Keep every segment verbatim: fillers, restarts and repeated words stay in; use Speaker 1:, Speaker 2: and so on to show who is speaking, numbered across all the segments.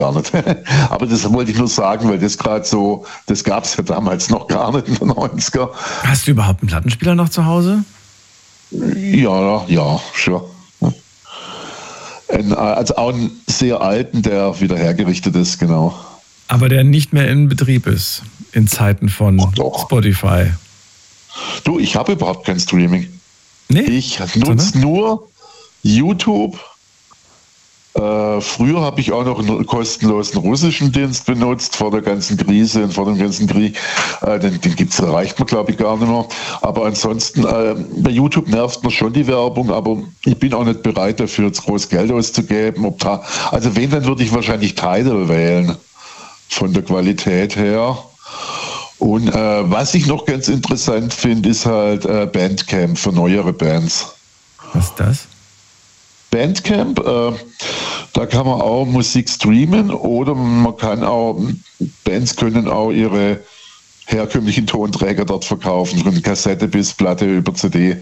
Speaker 1: gar nicht. Aber das wollte ich nur sagen, weil das gerade so, das gab es ja damals noch gar nicht in den neunziger.
Speaker 2: Hast du überhaupt einen Plattenspieler noch zu Hause?
Speaker 1: Ja, ja, schon. Ein, also auch einen sehr alten, der wieder hergerichtet ist, genau.
Speaker 2: Aber der nicht mehr in Betrieb ist, in Zeiten von
Speaker 1: oh,
Speaker 2: Spotify.
Speaker 1: Du, ich habe überhaupt kein Streaming.
Speaker 2: Nee?
Speaker 1: Ich nutze nur YouTube. Äh, früher habe ich auch noch einen kostenlosen russischen Dienst benutzt, vor der ganzen Krise und vor dem ganzen Krieg. Äh, den den gibt's, reicht mir, glaube ich, gar nicht mehr. Aber ansonsten, äh, bei YouTube nervt mir schon die Werbung, aber ich bin auch nicht bereit dafür, jetzt groß Geld auszugeben. Ob da, also wenn, dann würde ich wahrscheinlich Tidal wählen, von der Qualität her. Und äh, was ich noch ganz interessant finde, ist halt äh, Bandcamp für neuere Bands.
Speaker 2: Was ist das?
Speaker 1: Bandcamp, äh, da kann man auch Musik streamen oder man kann auch, Bands können auch ihre herkömmlichen Tonträger dort verkaufen, von Kassette bis Platte über C D.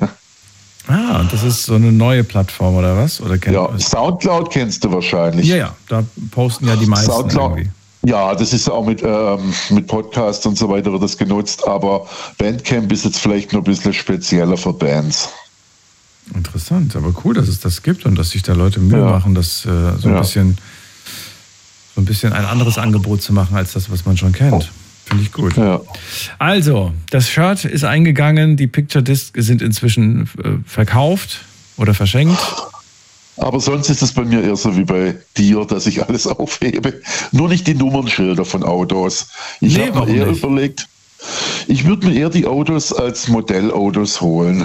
Speaker 2: Ah, und das ist so eine neue Plattform oder was? Oder
Speaker 1: ja, Soundcloud kennst du wahrscheinlich.
Speaker 2: Ja, ja, da posten ja die meisten
Speaker 1: Soundcloud,
Speaker 2: irgendwie.
Speaker 1: Ja, das ist auch mit, ähm, mit Podcasts und so weiter wird das genutzt, aber Bandcamp ist jetzt vielleicht noch ein bisschen spezieller für Bands.
Speaker 2: Interessant, aber cool, dass es das gibt und dass sich da Leute Mühe ja. machen, das äh, so ein ja. bisschen so ein bisschen ein anderes Angebot zu machen, als das, was man schon kennt. Finde ich gut.
Speaker 1: Ja.
Speaker 2: Also, das Shirt ist eingegangen, die Picture Discs sind inzwischen äh, verkauft oder verschenkt.
Speaker 1: Aber sonst ist es bei mir eher so wie bei dir, dass ich alles aufhebe. Nur nicht die Nummernschilder von Autos. Ich
Speaker 2: nee,
Speaker 1: habe mir eher nicht? überlegt, ich würde mir eher die Autos als Modellautos holen.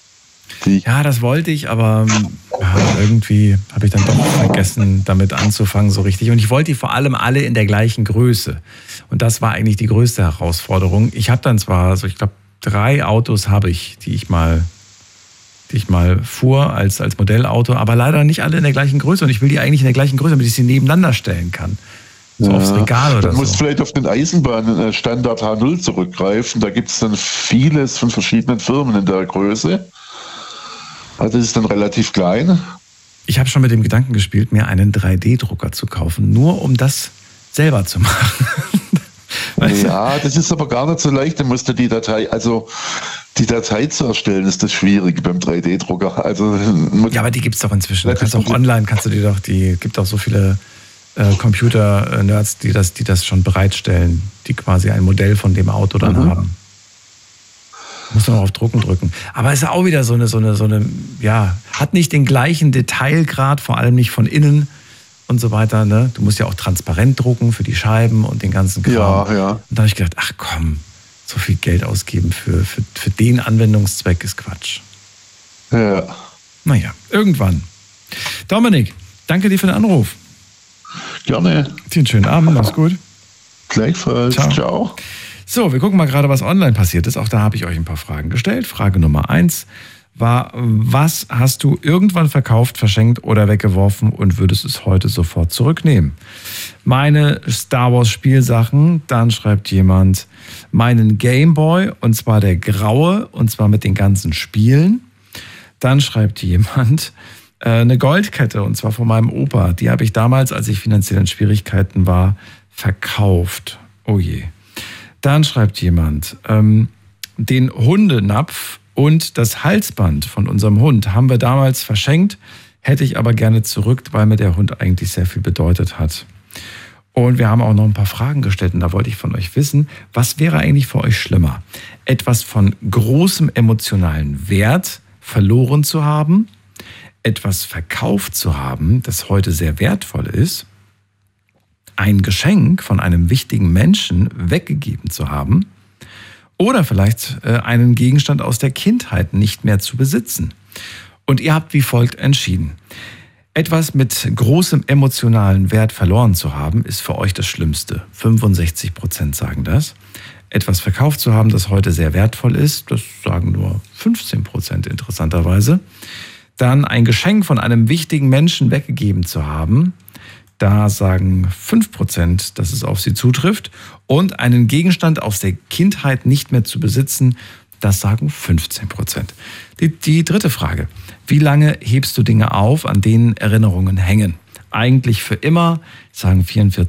Speaker 2: Ja, das wollte ich, aber ja, irgendwie habe ich dann doch vergessen, damit anzufangen so richtig. Und ich wollte die vor allem alle in der gleichen Größe. Und das war eigentlich die größte Herausforderung. Ich habe dann zwar, so ich glaube, drei Autos habe ich, die ich mal, die ich mal fuhr als, als Modellauto, aber leider nicht alle in der gleichen Größe. Und ich will die eigentlich in der gleichen Größe, damit ich sie nebeneinander stellen kann. So ja, aufs Regal oder so.
Speaker 1: Du musst vielleicht auf den Eisenbahnstandard H null zurückgreifen. Da gibt es dann vieles von verschiedenen Firmen in der Größe. Also das ist dann relativ klein.
Speaker 2: Ich habe schon mit dem Gedanken gespielt, mir einen drei D Drucker zu kaufen, nur um das selber zu machen.
Speaker 1: Weißt du? Ja, das ist aber gar nicht so leicht. Dann musst du die Datei, also die Datei zu erstellen, ist das Schwierige beim drei D Drucker. Also,
Speaker 2: ja, aber die gibt es doch inzwischen. Du kannst auch online, kannst du dir doch, die gibt auch so viele äh, Computer-Nerds, die das, die das schon bereitstellen, die quasi ein Modell von dem Auto dann mhm. haben. Muss man auch auf Drucken drücken. Aber es ist auch wieder so eine, so eine, so eine, ja, hat nicht den gleichen Detailgrad, vor allem nicht von innen und so weiter. Ne? Du musst ja auch transparent drucken für die Scheiben und den ganzen Kram.
Speaker 1: Ja, ja.
Speaker 2: Und da habe ich gedacht, ach komm, so viel Geld ausgeben für, für, für den Anwendungszweck ist Quatsch.
Speaker 1: Ja.
Speaker 2: Naja, irgendwann. Dominik, danke dir für den Anruf.
Speaker 1: Gerne.
Speaker 2: Dir einen schönen Abend, mach's gut.
Speaker 1: Gleichfalls. Ciao. Ciao.
Speaker 2: So, wir gucken mal gerade, was online passiert ist. Auch da habe ich euch ein paar Fragen gestellt. Frage Nummer eins war, was hast du irgendwann verkauft, verschenkt oder weggeworfen und würdest es heute sofort zurücknehmen? Meine Star Wars Spielsachen, dann schreibt jemand, meinen Gameboy, und zwar der graue, und zwar mit den ganzen Spielen. Dann schreibt jemand, äh, eine Goldkette, und zwar von meinem Opa. Die habe ich damals, als ich finanziell in Schwierigkeiten war, verkauft. Oh je. Dann schreibt jemand, ähm, den Hundenapf und das Halsband von unserem Hund haben wir damals verschenkt, hätte ich aber gerne zurück, weil mir der Hund eigentlich sehr viel bedeutet hat. Und wir haben auch noch ein paar Fragen gestellt und da wollte ich von euch wissen, was wäre eigentlich für euch schlimmer? Etwas von großem emotionalen Wert verloren zu haben, etwas verkauft zu haben, das heute sehr wertvoll ist, ein Geschenk von einem wichtigen Menschen weggegeben zu haben oder vielleicht äh, einen Gegenstand aus der Kindheit nicht mehr zu besitzen. Und ihr habt wie folgt entschieden. Etwas mit großem emotionalen Wert verloren zu haben, ist für euch das Schlimmste. fünfundsechzig Prozent sagen das. Etwas verkauft zu haben, das heute sehr wertvoll ist, das sagen nur fünfzehn Prozent interessanterweise. Dann ein Geschenk von einem wichtigen Menschen weggegeben zu haben, da sagen fünf Prozent, dass es auf sie zutrifft. Und einen Gegenstand aus der Kindheit nicht mehr zu besitzen, das sagen fünfzehn Prozent. Die, die dritte Frage. Wie lange hebst du Dinge auf, an denen Erinnerungen hängen? eigentlich für immer, sagen vierundvierzig